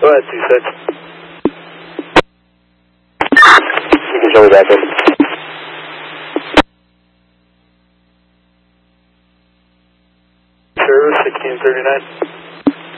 ahead, 26. You can show me back in. Service 1639.